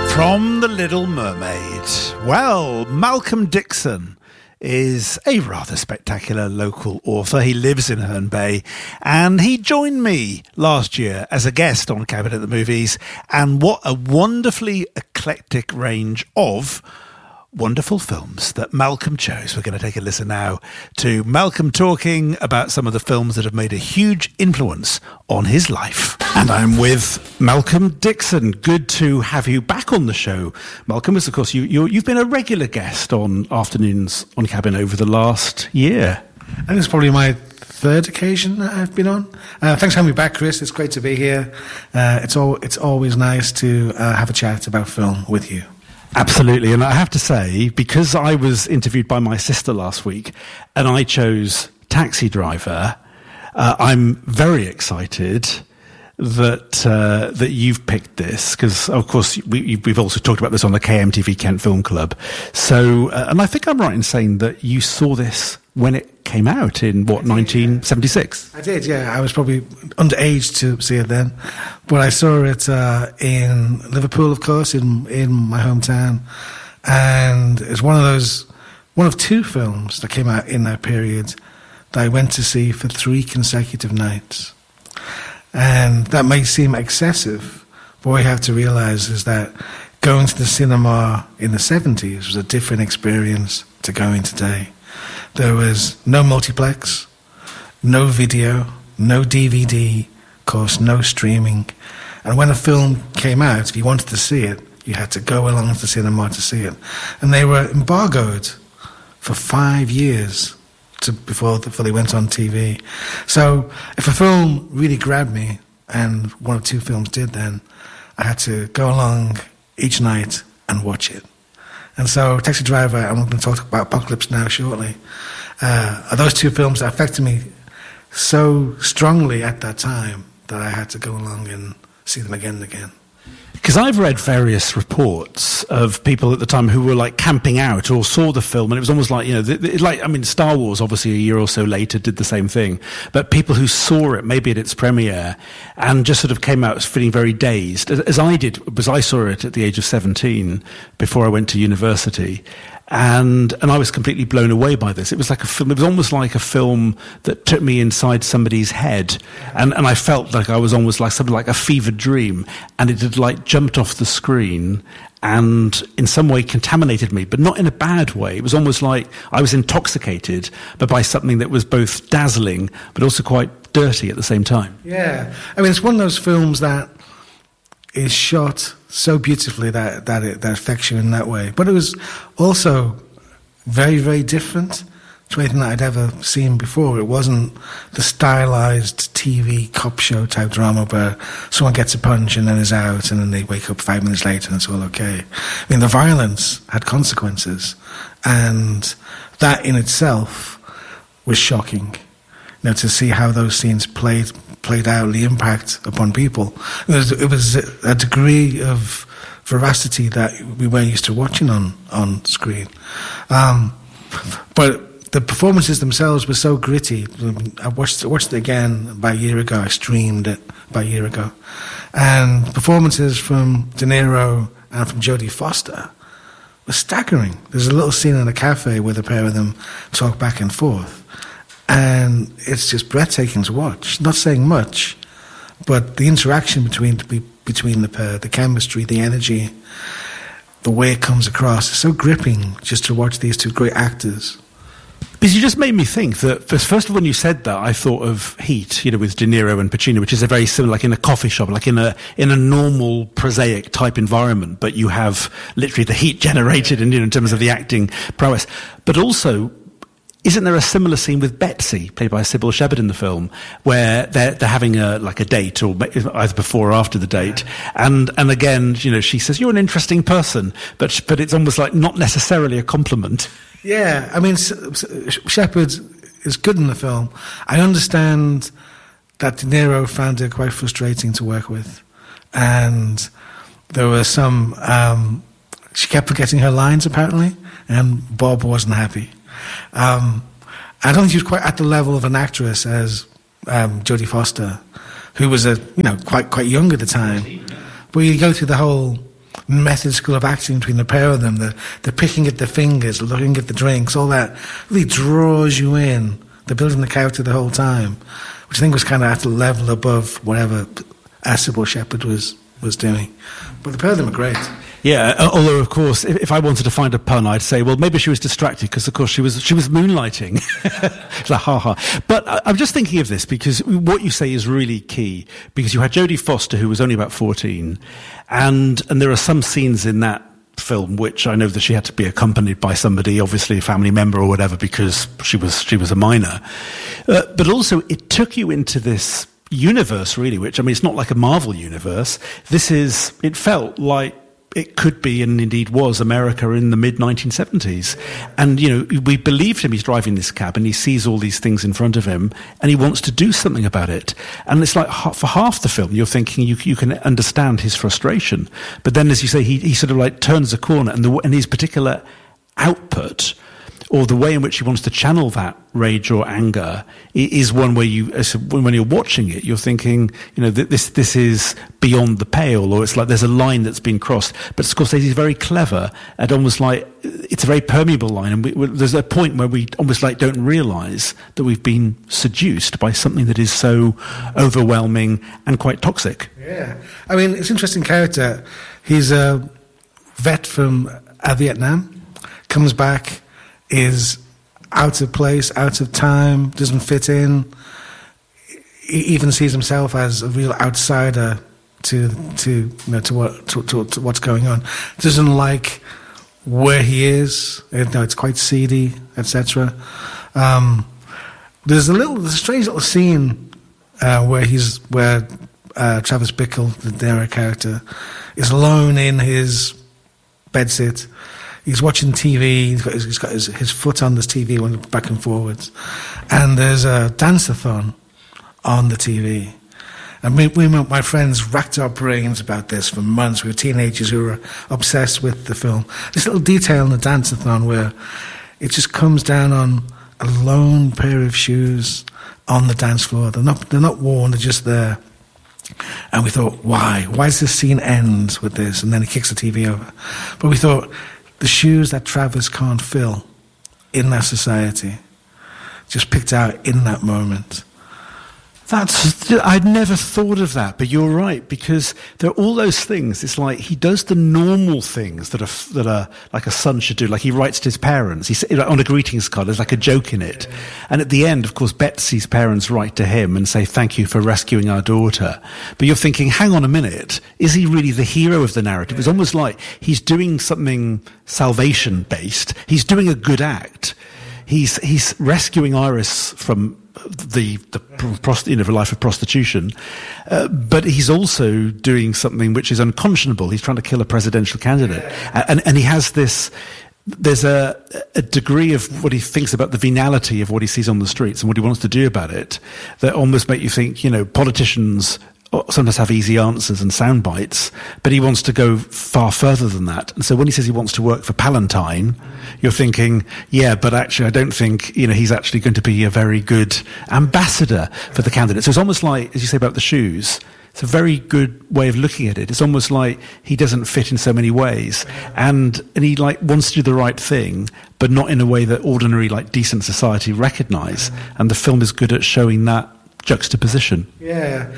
From The Little Mermaid. Well, Malcolm Dixon is a rather spectacular local author. He lives in Herne Bay, and he joined me last year as a guest on Cabin at the Movies, and what a wonderfully eclectic range of wonderful films that Malcolm chose. We're going to take a listen now to Malcolm talking about some of the films that have made a huge influence on his life. And I'm with Malcolm Dixon. Good to have you back on the show. Malcolm, as of course, you've been a regular guest on Afternoons on Cabin over the last year. I think it's probably my third occasion that I've been on. Thanks for having me back, Chris. It's great to be here. It's always nice to have a chat about film with you. Absolutely. And I have to say, because I was interviewed by my sister last week and I chose Taxi Driver, I'm very excited that you've picked this, because of course we've also talked about this on the KMTV Kent Film Club. So, and I think I'm right in saying that you saw this when it came out in 1976? I did, yeah. I was probably underage to see it then, but I saw it in Liverpool, of course, in my hometown, and it's one of two films that came out in that period that I went to see for 3 consecutive nights. And that may seem excessive, but what you have to realize is that going to the cinema in the 70s was a different experience to going today. There was no multiplex, no video, no DVD, of course, no streaming. And when a film came out, if you wanted to see it, you had to go along to the cinema to see it. And they were embargoed for 5 years before they went on TV. So if a film really grabbed me, and one or two films did then, I had to go along each night and watch it. And so Taxi Driver, I'm going to talk about Apocalypse Now shortly, are those two films that affected me so strongly at that time that I had to go along and see them again and again. Because I've read various reports of people at the time who were like camping out or saw the film, and it was almost like, Star Wars obviously a year or so later did the same thing, but people who saw it maybe at its premiere and just sort of came out feeling very dazed, as I did, because I saw it at the age of 17 before I went to university. And I was completely blown away by this. It was like a film. It was almost like a film that took me inside somebody's head, and I felt like I was almost like something like a fevered dream, and it had like jumped off the screen and in some way contaminated me, but not in a bad way. It was almost like I was intoxicated, but by something that was both dazzling but also quite dirty at the same time. Yeah, I mean, it's one of those films that is shot so beautifully that it affects you in that way. But it was also very, very different to anything that I'd ever seen before. It wasn't the stylized TV cop show type drama where someone gets a punch and then is out and then they wake up 5 minutes later and it's all okay. I mean, the violence had consequences, and that in itself was shocking. To see how those scenes played out, the impact upon people. It was a degree of veracity that we weren't used to watching on screen. But the performances themselves were so gritty. I watched it again about a year ago. I streamed it about a year ago. And performances from De Niro and from Jodie Foster were staggering. There's a little scene in a cafe where the pair of them talk back and forth. And it's just breathtaking to watch. Not saying much, but the interaction between the pair, the chemistry, the energy, the way it comes across, is so gripping just to watch these two great actors. Because you just made me think that, first of all, when you said that, I thought of Heat, with De Niro and Pacino, which is a very similar, like in a coffee shop, like in a normal, prosaic type environment, but you have literally the heat generated in terms of the acting prowess. But also, isn't there a similar scene with Betsy, played by Sybil Shepherd in the film, where they're having a date, or either before or after the date, and again, she says, "You're an interesting person," but it's almost like not necessarily a compliment. Yeah, I mean, Shepherd is good in the film. I understand that De Niro found her quite frustrating to work with, and there were some. She kept forgetting her lines apparently, and Bob wasn't happy. I don't think she was quite at the level of an actress as Jodie Foster, who was quite young at the time. But you go through the whole method school of acting between the pair of them, the picking at the fingers, looking at the drinks, all that really draws you in. They're building the character the whole time, which I think was kind of at a level above whatever Sybil Shepherd was doing. But the pair of them are great. Yeah, although of course, if I wanted to find a pun, I'd say, well, maybe she was distracted because, of course, she was moonlighting. It's like, ha ha. But I'm just thinking of this because what you say is really key. Because you had Jodie Foster, who was only about 14, and there are some scenes in that film which I know that she had to be accompanied by somebody, obviously a family member or whatever, because she was a minor. But also, it took you into this universe, really, which, I mean, it's not like a Marvel universe. It felt like it could be, and indeed was, America in the mid-1970s. And, we believed him. He's driving this cab and he sees all these things in front of him and he wants to do something about it. And it's like for half the film, you're thinking you can understand his frustration. But then, as you say, he sort of like turns a corner and his particular output, or the way in which he wants to channel that rage or anger, is one where when you're watching it, you're thinking, this is beyond the pale, or it's like there's a line that's been crossed. But Scorsese is very clever and almost like it's a very permeable line, and there's a point where we almost like don't realise that we've been seduced by something that is so overwhelming and quite toxic. Yeah, I mean, it's an interesting character. He's a vet from Vietnam, comes back, is out of place, out of time, doesn't fit in. He even sees himself as a real outsider to what's going on. Doesn't like where he is. It's quite seedy, etc. There's a strange little scene where Travis Bickle, the Dara character, is alone in his bedsit. He's watching TV. He's got his foot on this TV, going back and forwards, and there's a dance-a-thon on the TV. And we, my friends, racked our brains about this for months. We were teenagers who were obsessed with the film. This little detail in the dance-a-thon where it just comes down on a lone pair of shoes on the dance floor. They're not worn. They're just there. And we thought, why? Why does this scene end with this? And then he kicks the TV over. But we thought, the shoes that Travis can't fill in that society, just picked out in that moment. I'd never thought of that, but you're right, because there are all those things. It's like he does the normal things that are like a son should do. Like he writes to his parents. He's on a greetings card. There's like a joke in it, and at the end, of course, Betsy's parents write to him and say thank you for rescuing our daughter. But you're thinking, hang on a minute, is he really the hero of the narrative? It's almost like he's doing something salvation based. He's doing a good act. He's rescuing Iris from the life of prostitution, but he's also doing something which is unconscionable. He's trying to kill a presidential candidate, and he has this. There's a degree of what he thinks about the venality of what he sees on the streets and what he wants to do about it that almost make you think, politicians sometimes have easy answers and sound bites, but he wants to go far further than that. And so when he says he wants to work for Palantine, you're thinking, yeah, but actually I don't think, he's actually going to be a very good ambassador for the candidate. So it's almost like, as you say about the shoes, it's a very good way of looking at it. It's almost like he doesn't fit in so many ways, and he wants to do the right thing, but not in a way that ordinary, decent society recognise. And the film is good at showing that juxtaposition. Yeah.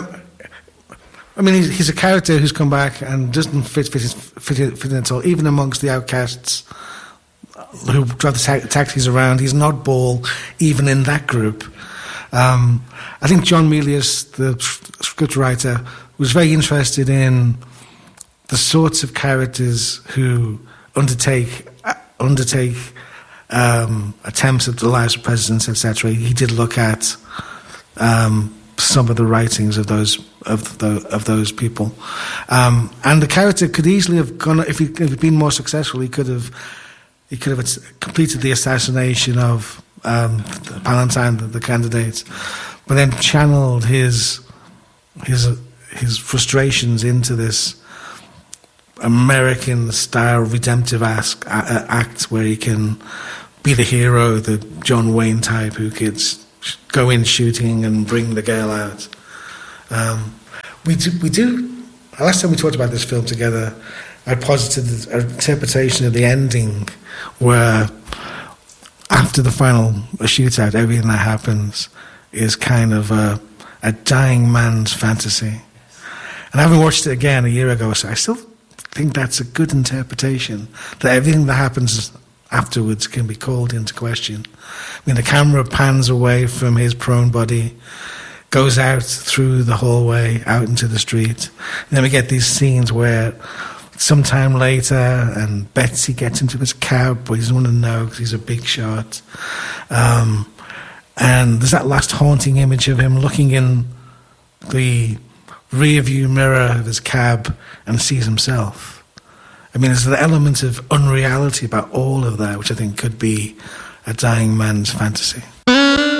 I mean, he's a character who's come back and doesn't fit in at all, even amongst the outcasts who drive the taxis around. He's an oddball, even in that group. I think John Milius, the scriptwriter, was very interested in the sorts of characters who undertake attempts at the lives of presidents, etc. He did look at some of the writings of those people, and the character could easily have gone, if he'd been more successful. He could have completed the assassination of Palantine, the candidate, but then channeled his frustrations into this American-style redemptive act where he can be the hero, the John Wayne type who could go in shooting and bring the girl out. We do last time we talked about this film together, I posited an interpretation of the ending where after the final shootout, everything that happens is kind of a dying man's fantasy. And having watched it again a year ago, so I still think that's a good interpretation, that everything that happens afterwards can be called into question. I mean, the camera pans away from his prone body, goes out through the hallway, out into the street. And then we get these scenes where sometime later, and Betsy gets into his cab, but he doesn't want to know because he's a big shot. And there's that last haunting image of him looking in the rear view mirror of his cab and sees himself. I mean, there's an element of unreality about all of that, which I think could be a dying man's fantasy.